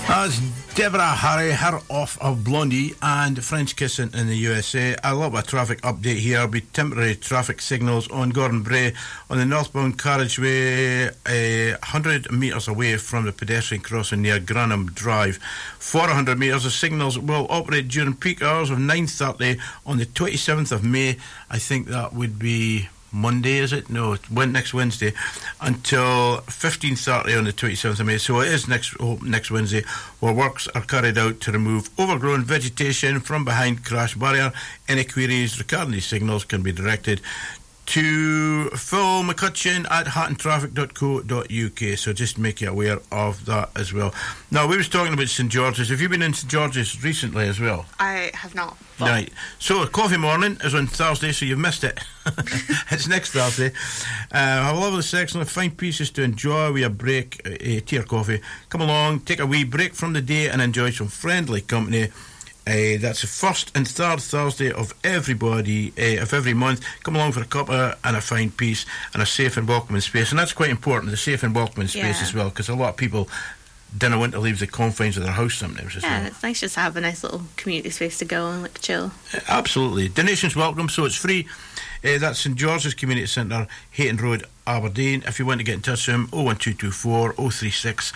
That's Deborah Harry, her off of Blondie and French Kissing in the USA. A little bit of traffic update here. Be temporary traffic signals on Gordon Bray on the northbound carriageway, 100 metres away from the pedestrian crossing near Granham Drive. 400 metres, the signals will operate during peak hours of 9:30 on the 27th of May. I think that would be Monday, is it? No, it's next Wednesday, until 15:30 on the 27th of May. So it is next Wednesday, where works are carried out to remove overgrown vegetation from behind crash barrier. Any queries regarding these signals can be directed to Phil McCutcheon at hattontraffic.co.uk. So just make you aware of that as well. Now, we was talking about St George's. Have you been in St George's recently as well? I have not. Right. So Coffee Morning is on Thursday, so you've missed it. It's next Thursday. Have a lovely section of fine pieces to enjoy with a break, tea or coffee. Come along, take a wee break from the day and enjoy some friendly company. That's the first and third Thursday of every month. Come along for a cuppa and a fine piece and a safe and welcoming space. And that's quite important, the safe and welcoming space as well, because a lot of people didn't want to leave the confines of their house sometimes as well. Yeah, it's nice just to have a nice little community space to go and like chill. Absolutely. Donations welcome, so it's free. That's St George's Community Centre, Hayton Road, Aberdeen. If you want to get in touch with them, 01224 036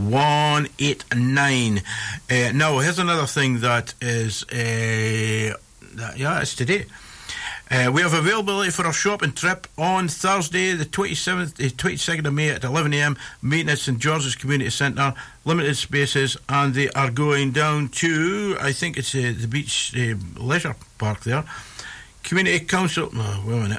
189. Now, here's another thing that is, it's today. We have availability for our shopping trip on Thursday, the 22nd of May at 11 a.m. Meeting at St George's Community Centre. Limited spaces, and they are going down to, I think it's the beach leisure park there. Community Council. No, wait a minute.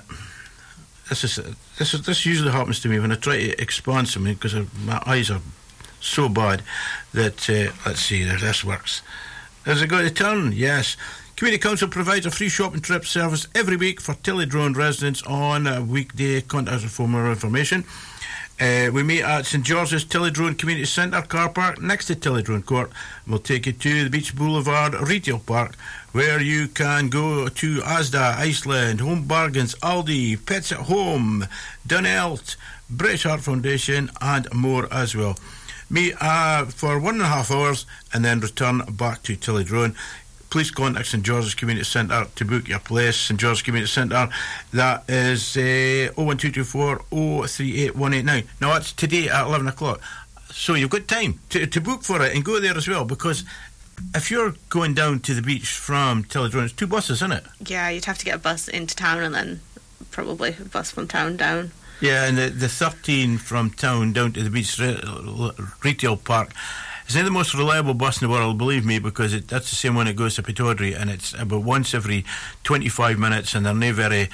This usually happens to me when I try to expand something because my eyes are so bad that let's see, this works. Has it got to turn? Yes. Community Council provides a free shopping trip service every week for Tillydrone residents on a weekday. Contact us for more information. We meet at St George's Tillydrone Community Centre car park next to Tillydrone Court. We'll take you to the Beach Boulevard Retail Park, where you can go to Asda, Iceland, Home Bargains, Aldi, Pets at Home, Dunelt, British Heart Foundation, and more as well. Meet for 1.5 hours and then return back to Tillydrone. Please contact St George's Community Centre to book your place. St George's Community Centre, that is 01224 038 189. Now, that's today at 11 o'clock. So you've got time to book for it and go there as well, because if you're going down to the beach from Tillydrone, it's 2 buses, isn't it? Yeah, you'd have to get a bus into town and then probably a bus from town down. Yeah, and the 13 from town down to the beach retail park. It's not the most reliable bus in the world, believe me, because that's the same one that goes to Pittodrie, and it's about once every 25 minutes, and they're not very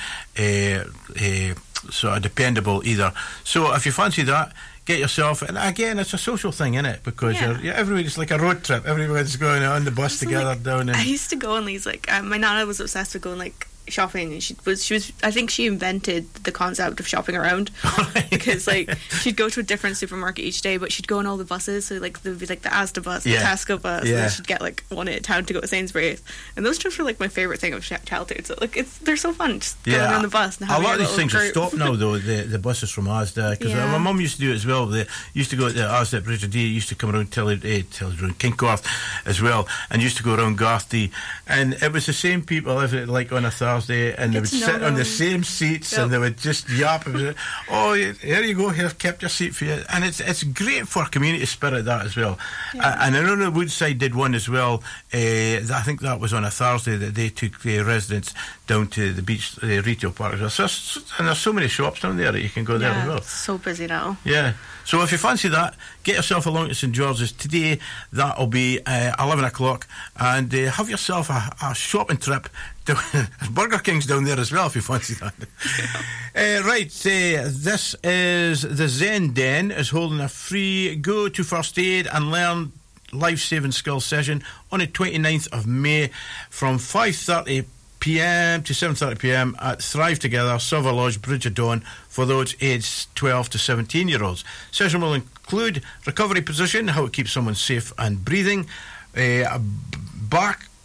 sort of dependable either. So if you fancy that, get yourself, and again, it's a social thing, isn't it? Because everybody's like a road trip. Everybody's going on the bus together down. And I used to go on these my nana was obsessed with going shopping, and she was I think she invented the concept of shopping around because she'd go to a different supermarket each day, but she'd go on all the buses, so there'd be the Asda bus, the Tesco bus, and then she'd get one at a town to go to Sainsbury's, and those trips were my favourite thing of childhood. So they're so fun, just going on the bus and having a lot of these things group. are stopped now though, the buses from Asda, because my mum used to do it as well. They used to go to the Asda at Bridget D, used to come around Tillydrone, Kincorth as well, and used to go around Garthy, and it was the same people on a Thursday, and they would sit on the same seats, and they would just yap. Oh, here you go, here, I've kept your seat for you. And it's great for community spirit, that as well. And I know that Woodside did one as well. I think that was on a Thursday that they took the residents down to the beach retail park as well. So, and there's so many shops down there that you can go there as well. It's so busy now. Yeah. So if you fancy that, get yourself along to St George's today. That'll be 11 o'clock, and have yourself a shopping trip. Burger King's down there as well if you fancy that. This is the Zen Den is holding a free go to first aid and learn life-saving skills session on the 29th of May from 5:30 p.m. to 7:30 p.m. at Thrive Together, Silver Lodge, Bridge of Dawn, for those aged 12 to 17-year-olds. Session will include recovery position, how to keep someone safe and breathing, back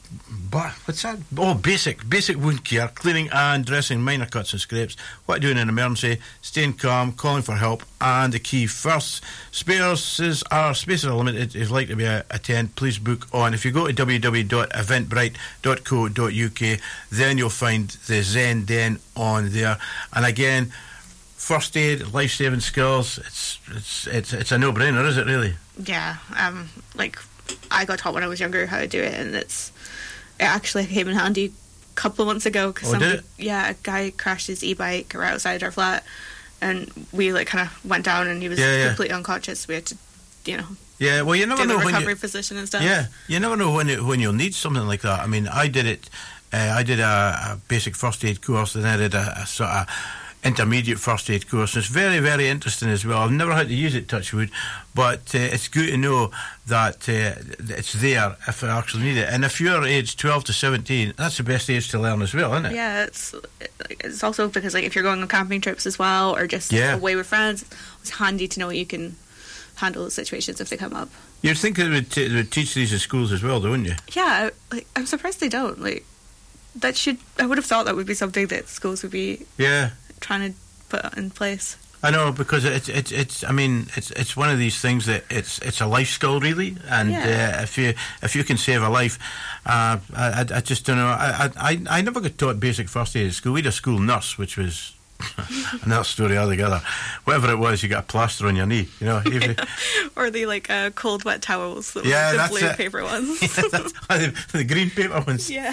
what's that? Oh, basic wound care, cleaning and dressing minor cuts and scrapes. What to do in an emergency, staying calm, calling for help, and the key first. Spaces are limited. If you'd like to be attend, please book on. If you go to www.eventbrite.co.uk, then you'll find the Zen Den on there. And again, first aid, life-saving skills. It's a no-brainer, is it really? Yeah. Like, I got taught when I was younger how to do it, and it actually came in handy a couple of months ago. Cause did it? Yeah, a guy crashed his e-bike right outside our flat, and we like kind of went down, and he was completely unconscious. We had to, Yeah, well, you never do know the when recovery position and stuff. Yeah, you never know when you'll need something like that. I mean, I did it. I did a basic first aid course, and I did a sort of intermediate first aid course. And it's very, very interesting as well. I've never had to use it, touch wood, but it's good to know that it's there if I actually need it. And if you're aged 12 to 17, that's the best age to learn as well, isn't it? Yeah, it's also because like if you're going on camping trips as well, or just away with friends, it's handy to know you can handle the situations if they come up. You'd think they would teach these in schools as well, don't you? Yeah, I'm surprised they don't. Like, I would have thought that would be something that schools would be trying to put in place. I know, because it's one of these things that it's a life skill really, and if you can save a life, I just don't know. I never got taught basic first aid at school. We had a school nurse, which was another story altogether. Whatever it was, you got a plaster on your knee, or the cold wet towels, the blue paper ones. The green paper ones. Yeah.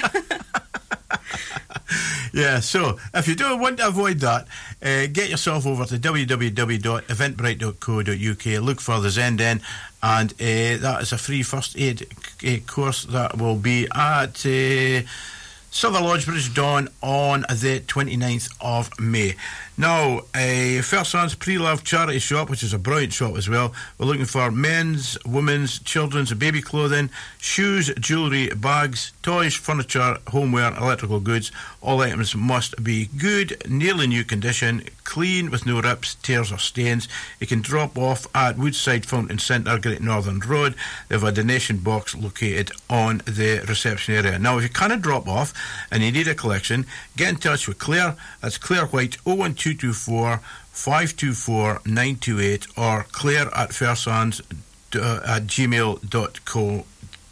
Yeah, so if you don't want to avoid that, get yourself over to www.eventbrite.co.uk, look for the Zen Den, and that is a free first aid course that will be at Silver Lodge, British Dawn on the 29th of May. Now, Fair Sons Pre-Love Charity Shop, which is a brilliant shop as well. We're looking for men's, women's, children's and baby clothing, shoes, jewellery, bags, toys, furniture, homeware, electrical goods. All items must be good, nearly new condition, clean with no rips, tears or stains. You can drop off at Woodside Fountain Centre, Great Northern Road. They have a donation box located on the reception area. Now, if you cannot drop off and you need a collection, get in touch with Claire. That's Claire White, 01224 524 928, or Claire at Fairsons at gmail.com.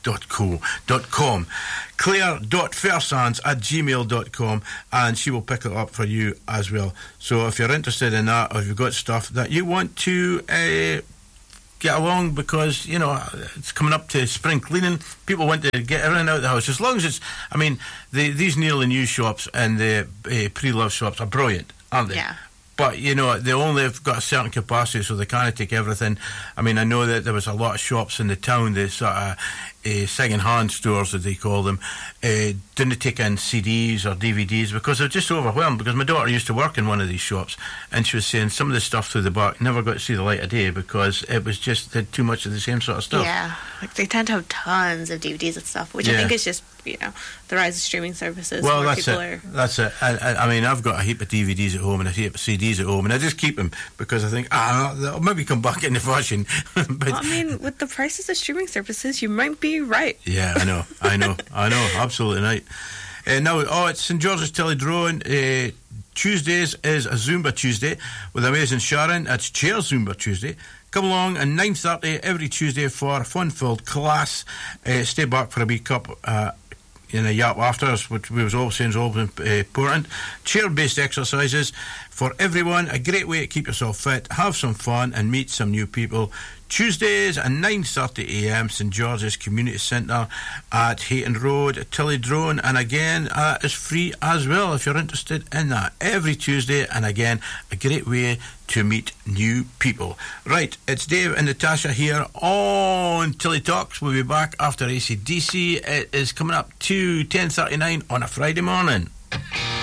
Claire.fairsons@gmail.com, and she will pick it up for you as well. So if you're interested in that, or if you've got stuff that you want to get along, because it's coming up to spring cleaning, people want to get everything out of the house, as long as it's, these nearly new shops and the pre-love shops are brilliant, aren't they? Yeah. But, they only have got a certain capacity, so they can't take everything. I know that there was a lot of shops in the town, the sort of second-hand stores, as they call them, didn't take in CDs or DVDs because they're just overwhelmed. Because my daughter used to work in one of these shops, and she was saying some of the stuff through the back never got to see the light of day because it was just too much of the same sort of stuff. Yeah, they tend to have tons of DVDs and stuff, which I think is just, the rise of streaming services. Well, that's it. I've got a heap of DVDs at home and a heap of CDs at home, and I just keep them because I think, they'll maybe come back into fashion. But with the prices of streaming services, you might be right. Yeah, I know, absolutely right. Now, it's St George's Tillydrone. Tuesdays is a Zumba Tuesday with Amazing Sharon. It's Chair Zumba Tuesday. Come along at 9:30 every Tuesday for a fun-filled class. Stay back for a wee cup in a yap after us, which we was all saying is all important. Chair-based exercises for everyone. A great way to keep yourself fit, have some fun and meet some new people. Tuesdays at 9:30 a.m. St George's Community Centre at Hayton Road, Tillydrone, and again it's free as well if you're interested in that. Every Tuesday, and again a great way to meet new people. Right, it's Dave and Natasha here on Tilly Talks. We'll be back after AC/DC. It is coming up to 10:39 on a Friday morning.